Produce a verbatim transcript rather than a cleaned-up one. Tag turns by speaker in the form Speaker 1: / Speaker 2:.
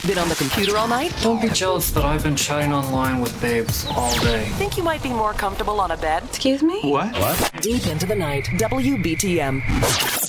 Speaker 1: Been on the computer all night?
Speaker 2: Don't be jealous that I've been chatting online with babes all day.
Speaker 1: Think you might be more comfortable on a bed?
Speaker 3: Excuse me?
Speaker 4: What?
Speaker 5: What?
Speaker 1: Deep into the night, W B T M.